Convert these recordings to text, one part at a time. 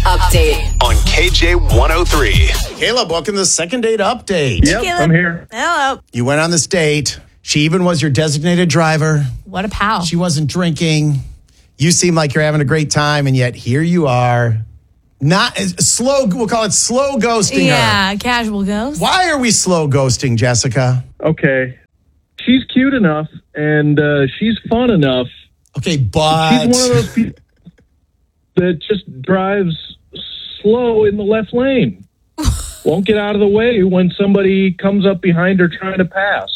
update on KJ 103. Caleb, welcome to the second date update. Yep, I'm here. Hello. You went on this date. She even was your designated driver. What a pal. She wasn't drinking. You seem like you're having a great time, and yet here you are. Not slow, we'll call it slow ghosting her. Yeah, casual ghost. Why are we slow ghosting, Jessica? Okay. She's cute enough and she's fun enough. Okay, but... She's one of those people that just drives slow in the left lane. Won't get out of the way when somebody comes up behind her trying to pass.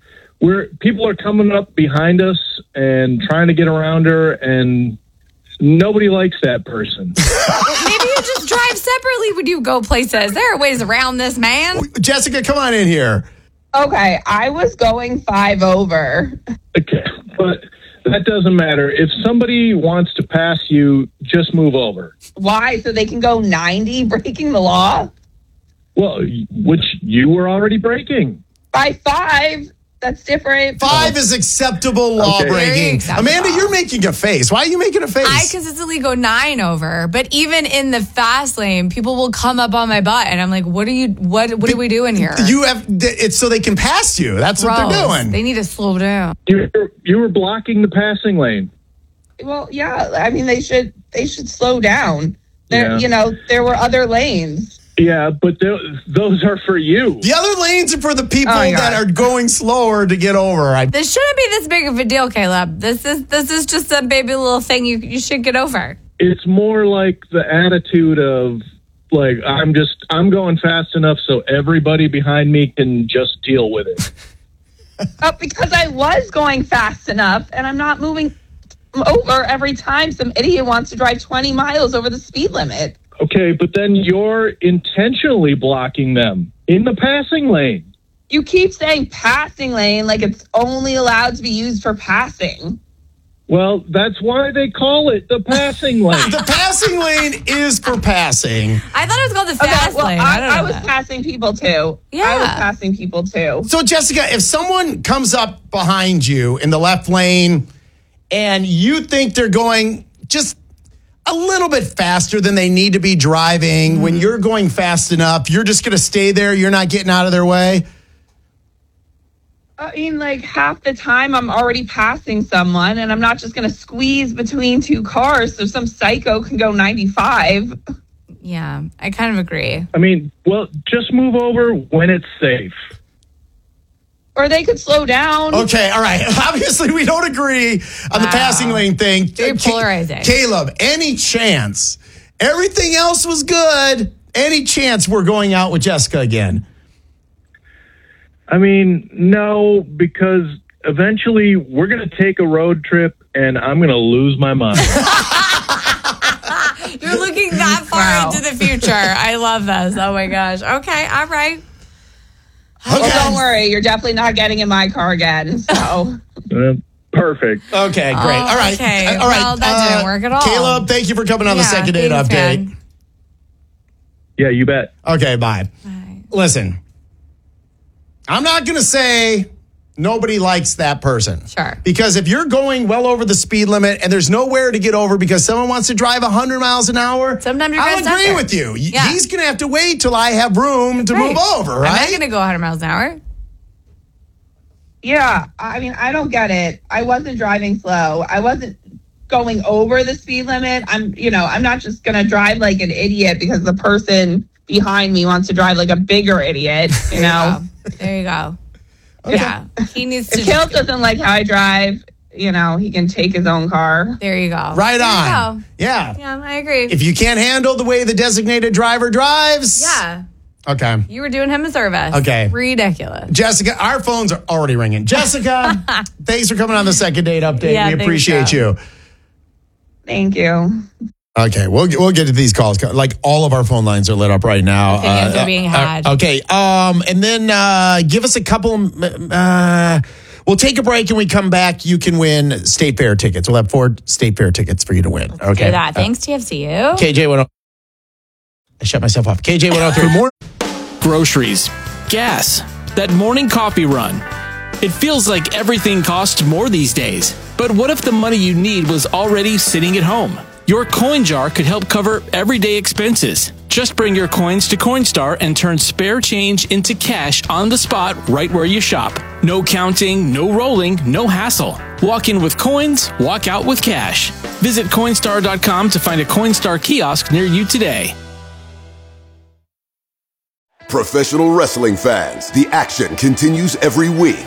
People are coming up behind us and trying to get around her, and nobody likes that person. Maybe you just drive separately when you go places. There are ways around this, man. Jessica, come on in here. Okay, I was going 5 over. Okay, but that doesn't matter. If somebody wants to pass you, just move over. Why? So they can go 90, breaking the law? Well, which you were already breaking. By 5, that's different. 5 is acceptable law Okay. Very breaking. acceptable. Amanda, you're making a face. Why are you making a face? I consistently go 9 over, but even in the fast lane, people will come up on my butt, and I'm like, "What are we doing here?" You have it's so they can pass you. That's what they're Gross. doing. They need to slow down. You were blocking the passing lane. Well, yeah, I mean, they should slow down. There, Yeah. there were other lanes. Yeah, but those are for you. The other lanes are for the people Oh, yeah. that are going slower to get over. This shouldn't be this big of a deal, Caleb. This is just a baby little thing you should get over. It's more like the attitude of, like, I'm going fast enough so everybody behind me can just deal with it. Because I was going fast enough, and I'm not moving over every time some idiot wants to drive 20 miles over the speed limit. Okay, but then you're intentionally blocking them in the passing lane. You keep saying passing lane like it's only allowed to be used for passing. Well, that's why they call it the passing lane. The passing lane is for passing. I thought it was called the fast lane. I don't know I was that. passing people too. Yeah. I was passing people too. So, Jessica, if someone comes up behind you in the left lane and you think they're going just a little bit faster than they need to be driving, when you're going fast enough, you're just going to stay there, you're not getting out of their way? I mean, like half the time I'm already passing someone, and I'm not just going to squeeze between two cars so some psycho can go 95. Yeah, I kind of agree. I mean, well, just move over when it's safe. Or they could slow down. Okay, all right. Obviously, we don't agree on the passing lane thing. Very polarizing. Caleb, any chance? Everything else was good. Any chance we're going out with Jessica again? I mean, no, because eventually we're going to take a road trip and I'm going to lose my mind. You're looking that far Wow. into the future. I love this. Oh my gosh. Okay, all right. Well, don't worry. You're definitely not getting in my car again. So. Perfect. Okay, great. All right. Okay. All right. Well, that didn't work at all. Caleb, thank you for coming on the second date thanks, update. man. Yeah, you bet. Okay, bye. Bye. Listen, I'm not going to say nobody likes that person. Sure. Because if you're going well over the speed limit and there's nowhere to get over because someone wants to drive 100 miles an hour, Sometimes you're I'll gonna agree stuck with you. Yeah. He's going to have to wait till I have room to Right. move over, right? I'm not going to go 100 miles an hour. Yeah, I mean, I don't get it. I wasn't driving slow. I wasn't going over the speed limit. I'm not just going to drive like an idiot because the person behind me wants to drive like a bigger idiot, you know? There you go. Okay. Yeah. He needs to. If Caleb doesn't like how I drive, he can take his own car. There you go. Right There you on. go. Yeah. Yeah, I agree. If you can't handle the way the designated driver drives. Yeah. Okay. You were doing him a service. Okay. Ridiculous. Jessica, our phones are already ringing. Jessica, thanks for coming on the second date update. Yeah, we thanks, appreciate Joe. you. Thank you. Okay, we'll get to these calls. Like all of our phone lines are lit up right now. Opinions are being had. Okay, and then give us a couple. We'll take a break and we come back. You can win state fair tickets. We'll have 4 state fair tickets for you to win. Okay, Do that. Thanks, TFCU. KJ 103. I shut myself off. KJ 103. More. Groceries, gas, that morning coffee run. It feels like everything costs more these days. But what if the money you need was already sitting at home? Your coin jar could help cover everyday expenses. Just bring your coins to Coinstar and turn spare change into cash on the spot right where you shop. No counting, no rolling, no hassle. Walk in with coins, walk out with cash. Visit Coinstar.com to find a Coinstar kiosk near you today. Professional wrestling fans, the action continues every week.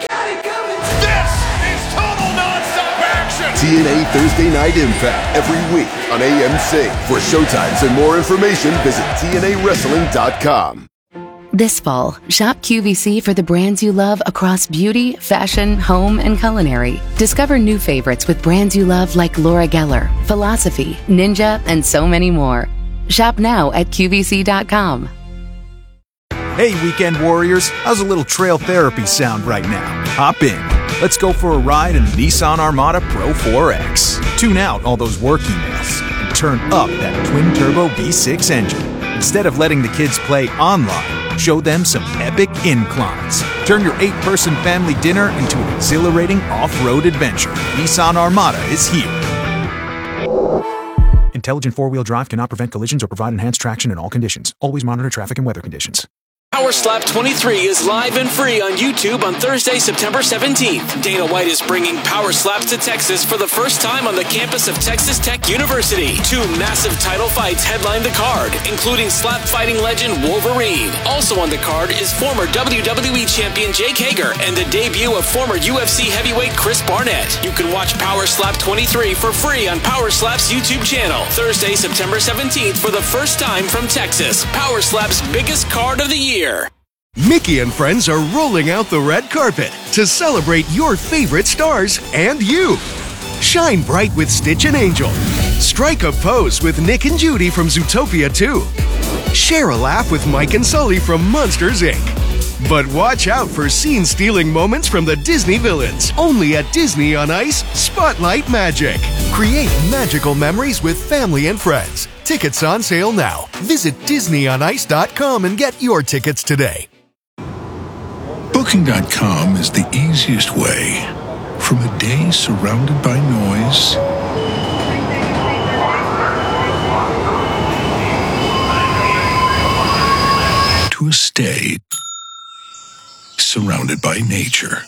This is total nonstop action. TNA Thursday Night Impact every week on AMC. For showtimes and more information, visit TNAWrestling.com. This fall, shop QVC for the brands you love across beauty, fashion, home, and culinary. Discover new favorites with brands you love like Laura Geller, Philosophy, Ninja, and so many more. Shop now at QVC.com. Hey, weekend warriors, how's a little trail therapy sound right now? Hop in. Let's go for a ride in the Nissan Armada Pro 4X. Tune out all those work emails and turn up that twin-turbo V6 engine. Instead of letting the kids play online, show them some epic inclines. Turn your 8-person family dinner into an exhilarating off-road adventure. Nissan Armada is here. Intelligent four-wheel drive cannot prevent collisions or provide enhanced traction in all conditions. Always monitor traffic and weather conditions. Power Slap 23 is live and free on YouTube on Thursday, September 17th. Dana White is bringing Power Slaps to Texas for the first time on the campus of Texas Tech University. 2 massive title fights headline the card, including slap fighting legend Wolverine. Also on the card is former WWE champion Jake Hager and the debut of former UFC heavyweight Chris Barnett. You can watch Power Slap 23 for free on Power Slap's YouTube channel. Thursday, September 17th for the first time from Texas. Power Slap's biggest card of the year. Mickey and friends are rolling out the red carpet to celebrate your favorite stars and you. Shine bright with Stitch and Angel. Strike a pose with Nick and Judy from Zootopia 2. Share a laugh with Mike and Sully from Monsters, Inc. But watch out for scene-stealing moments from the Disney villains. Only at Disney on Ice Spotlight Magic. Create magical memories with family and friends. Tickets on sale now. Visit DisneyOnIce.com and get your tickets today. Booking.com is the easiest way. From a day surrounded by noise to a stay surrounded by nature.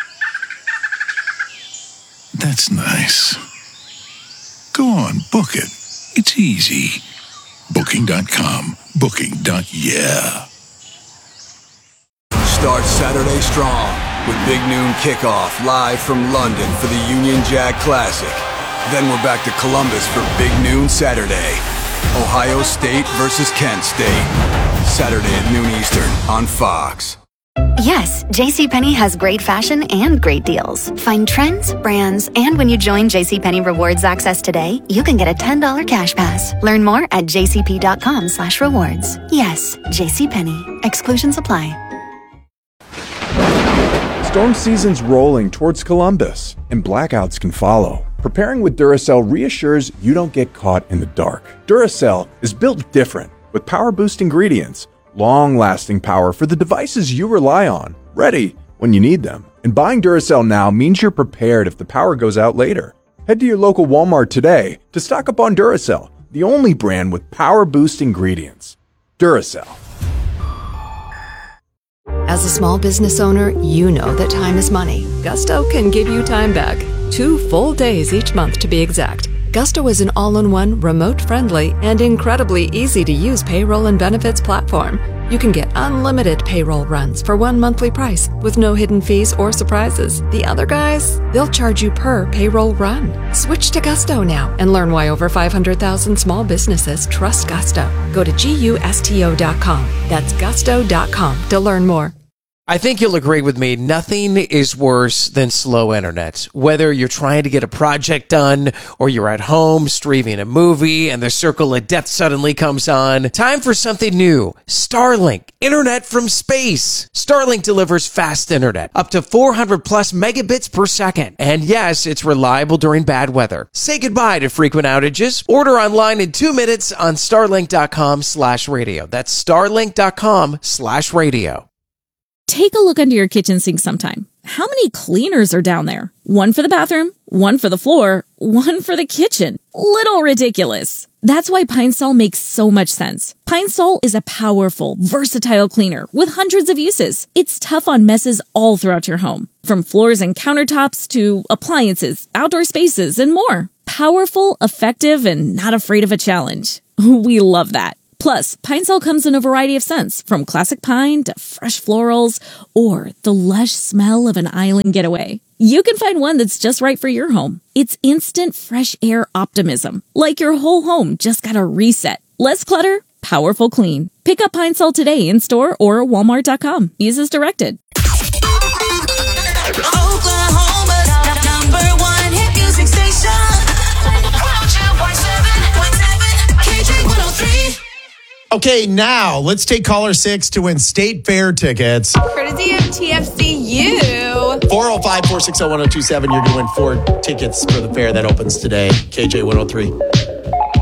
That's nice. Go on, book it. It's easy. Booking.com. Booking.yeah. Start Saturday strong with Big Noon Kickoff live from London for the Union Jack Classic. Then we're back to Columbus for Big Noon Saturday. Ohio State versus Kent State. Saturday at noon Eastern on Fox. Yes, JCPenney has great fashion and great deals. Find trends, brands, and when you join JCPenney Rewards Access today, you can get a $10 cash pass. Learn more at jcp.com/rewards. Yes, JCPenney. Exclusions apply. Storm season's rolling towards Columbus, and blackouts can follow. Preparing with Duracell reassures you don't get caught in the dark. Duracell is built different, with power-boost ingredients, long-lasting power for the devices you rely on, ready when you need them. And buying Duracell now means you're prepared if the power goes out later. Head to your local Walmart today to stock up on Duracell, the only brand with power-boost ingredients. Duracell. As a small business owner, you know that time is money. Gusto can give you time back. 2 full days each month to be exact. Gusto is an all-in-one, remote-friendly, and incredibly easy-to-use payroll and benefits platform. You can get unlimited payroll runs for one monthly price with no hidden fees or surprises. The other guys, they'll charge you per payroll run. Switch to Gusto now and learn why over 500,000 small businesses trust Gusto. Go to GUSTO.com. That's gusto.com to learn more. I think you'll agree with me, nothing is worse than slow internet. Whether you're trying to get a project done or you're at home streaming a movie and the circle of death suddenly comes on. Time for something new. Starlink, internet from space. Starlink delivers fast internet, up to 400 plus megabits per second. And yes, it's reliable during bad weather. Say goodbye to frequent outages. Order online in 2 minutes on starlink.com/radio. That's starlink.com/radio. Take a look under your kitchen sink sometime. how many cleaners are down there? One for the bathroom, one for the floor, one for the kitchen. Little ridiculous. That's why Pine Sol makes so much sense. Pine Sol is a powerful, versatile cleaner with hundreds of uses. It's tough on messes all throughout your home, from floors and countertops to appliances, outdoor spaces, and more. Powerful, effective, and not afraid of a challenge. We love that. Plus, Pine Sol comes in a variety of scents, from classic pine to fresh florals or the lush smell of an island getaway. You can find one that's just right for your home. It's instant fresh air optimism, like your whole home just got a reset. Less clutter, powerful clean. Pick up Pine Sol today in store or Walmart.com. Use as directed. Oklahoma's #1 hit music station. 102.7 KJ103. Okay, now let's take caller 6 to win State Fair tickets. Courtesy of TFCU. 405-460-1027. You're going to win 4 tickets for the fair that opens today. KJ103.